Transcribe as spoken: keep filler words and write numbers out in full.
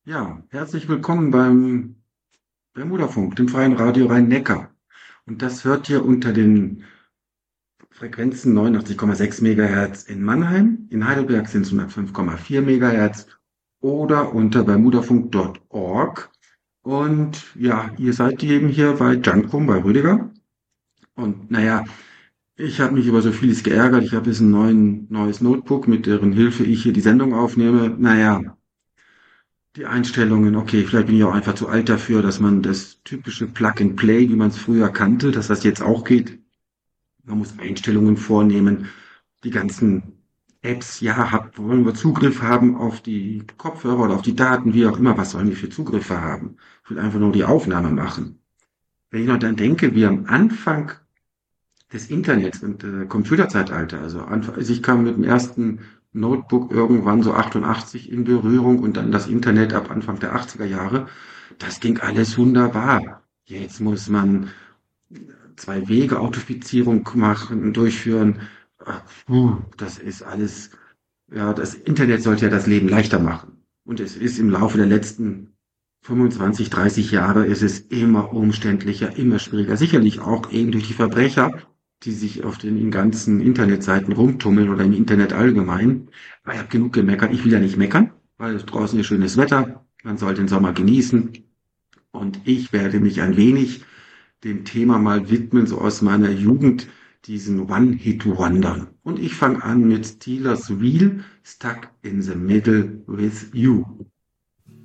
Ja, herzlich willkommen beim Bermudafunk, dem freien Radio Rhein-Neckar. Und das hört ihr unter den Frequenzen neunundachtzig Komma sechs Megahertz in Mannheim, in Heidelberg sind es hundertfünf Komma vier Megahertz oder unter bermudafunk Punkt org. Und ja, ihr seid eben hier bei Juncum, bei Rüdiger. Und naja, ich habe mich über so vieles geärgert. Ich habe jetzt ein neuen, neues Notebook, mit deren Hilfe ich hier die Sendung aufnehme. Naja, die Einstellungen, okay, vielleicht bin ich auch einfach zu alt dafür, dass man das typische Plug-and-Play, wie man es früher kannte, dass das jetzt auch geht. Man muss Einstellungen vornehmen, die ganzen Apps, ja, hab, wollen wir Zugriff haben auf die Kopfhörer oder auf die Daten, wie auch immer, was sollen die für Zugriffe haben? Ich will einfach nur die Aufnahme machen. Wenn ich noch dann denke, wie am Anfang des Internets und äh, Computerzeitalter, also, anf- also ich kam mit dem ersten Notebook irgendwann so achtundachtzig in Berührung und dann das Internet ab Anfang der achtziger Jahre. Das ging alles wunderbar. Jetzt muss man zwei Wege Authentifizierung machen, durchführen. Ach, puh, Das ist alles, ja, das Internet sollte ja das Leben leichter machen. Und es ist im Laufe der letzten fünfundzwanzig, dreißig Jahre ist es immer umständlicher, immer schwieriger. Sicherlich auch eben durch die Verbrecher, die sich auf den ganzen Internetseiten rumtummeln oder im Internet allgemein. Aber ich habe genug gemeckert. Ich will ja nicht meckern, weil es draußen ist schönes Wetter. Man soll den Sommer genießen. Und ich werde mich ein wenig dem Thema mal widmen, so aus meiner Jugend, diesen One-Hit-Wondern. Und ich fange an mit Steelers Wheel, Stuck in the Middle with You.